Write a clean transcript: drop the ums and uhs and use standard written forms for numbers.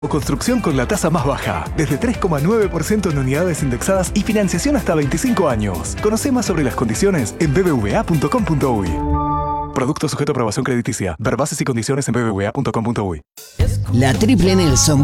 Construcción con la tasa más baja, desde 3,9% en unidades indexadas y financiación hasta 25 años. Conoce más sobre las condiciones en bbva.com.uy. Producto sujeto a aprobación crediticia. Ver bases y condiciones en bbva.com.uy. La Triple Nelson